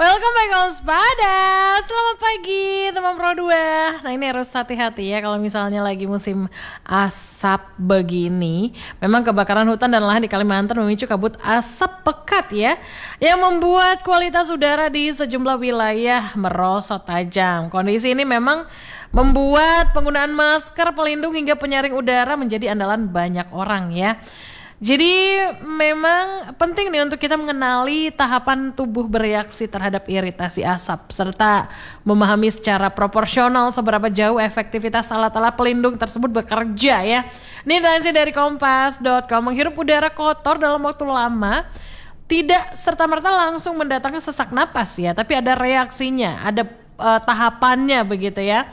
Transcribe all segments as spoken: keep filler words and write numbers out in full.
Welcome back Waspada. Selamat pagi teman Pro dua. Nah ini harus hati-hati ya kalau misalnya lagi musim asap begini. Memang kebakaran hutan dan lahan di Kalimantan memicu kabut asap pekat ya, yang membuat kualitas udara di sejumlah wilayah merosot tajam. Kondisi ini memang membuat penggunaan masker pelindung hingga penyaring udara menjadi andalan banyak orang ya. Jadi memang penting nih untuk kita mengenali tahapan tubuh bereaksi terhadap iritasi asap serta memahami secara proporsional seberapa jauh efektivitas alat-alat pelindung tersebut bekerja ya. Ini dilansir dari kompas dot com, menghirup udara kotor dalam waktu lama tidak serta-merta langsung mendatangkan sesak napas ya, tapi ada reaksinya, ada uh, tahapannya begitu ya.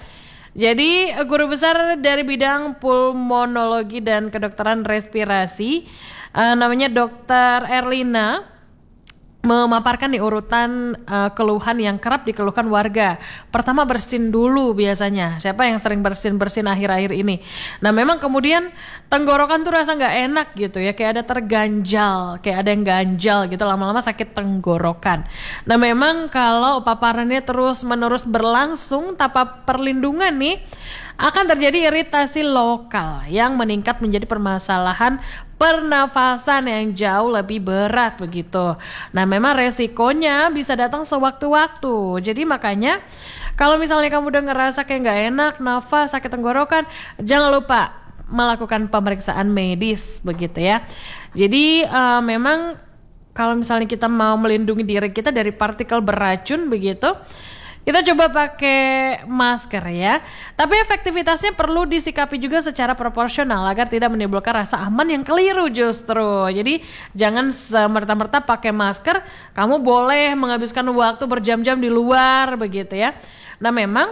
Jadi guru besar dari bidang pulmonologi dan kedokteran respirasi uh, namanya dokter Erlina memaparkan di urutan uh, keluhan yang kerap dikeluhkan warga. Pertama bersin dulu biasanya. Siapa yang sering bersin-bersin akhir-akhir ini? Nah memang kemudian tenggorokan tuh rasa nggak enak gitu ya, kayak ada terganjal, kayak ada yang ganjal gitu, lama-lama sakit tenggorokan. Nah memang kalau paparannya terus-menerus berlangsung tanpa perlindungan nih, akan terjadi iritasi lokal yang meningkat menjadi permasalahan pernafasan yang jauh lebih berat begitu. Nah memang resikonya bisa datang sewaktu-waktu. Jadi makanya kalau misalnya kamu udah ngerasa kayak gak enak, nafas, sakit tenggorokan, jangan lupa melakukan pemeriksaan medis begitu ya. Jadi uh, memang kalau misalnya kita mau melindungi diri kita dari partikel beracun begitu, kita coba pakai masker ya. Tapi efektivitasnya perlu disikapi juga secara proporsional agar tidak menimbulkan rasa aman yang keliru justru. Jadi jangan semerta-merta pakai masker, kamu boleh menghabiskan waktu berjam-jam di luar begitu ya. Nah memang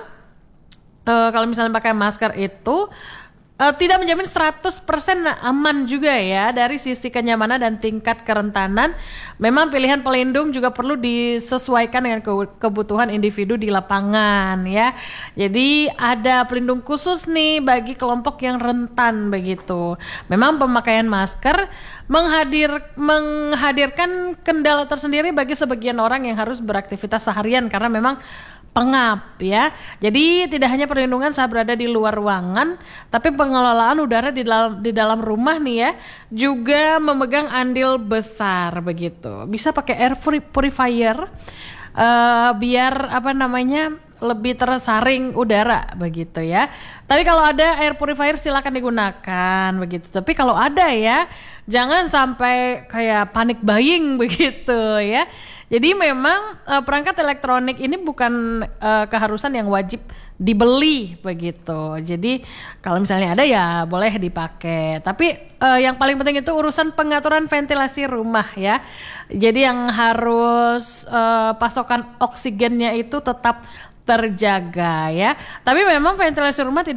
e, kalau misalnya pakai masker itu Uh, tidak menjamin seratus persen aman juga ya dari sisi kenyamanan dan tingkat kerentanan. Memang pilihan pelindung juga perlu disesuaikan dengan ke- kebutuhan individu di lapangan ya. Jadi ada pelindung khusus nih bagi kelompok yang rentan begitu. Memang pemakaian masker menghadir menghadirkan kendala tersendiri bagi sebagian orang yang harus beraktivitas seharian karena memang pengap ya. Jadi tidak hanya perlindungan saat berada di luar ruangan, tapi pengelolaan udara di dalam di dalam rumah nih ya juga memegang andil besar begitu. Bisa pakai air purifier uh, biar apa namanya lebih tersaring udara begitu ya. Tapi kalau ada air purifier silakan digunakan begitu. Tapi kalau ada ya jangan sampai kayak panic buying begitu ya. Jadi memang uh, perangkat elektronik ini bukan uh, keharusan yang wajib dibeli begitu. Jadi kalau misalnya ada ya boleh dipakai. Tapi uh, yang paling penting itu urusan pengaturan ventilasi rumah ya. Jadi yang harus uh, pasokan oksigennya itu tetap terjaga ya. Tapi memang ventilasi rumah tidak